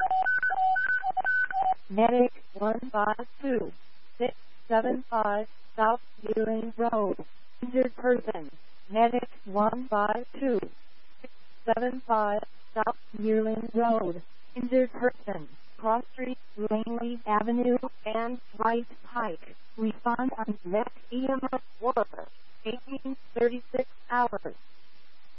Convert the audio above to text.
Medic 152-675 South Wheeling Road. Injured person. Medic 152-675 South Wheeling Road. Injured person. Cross Street, Langley Avenue, and Wright Pike. Respond on next EMS worker. 1836 hours.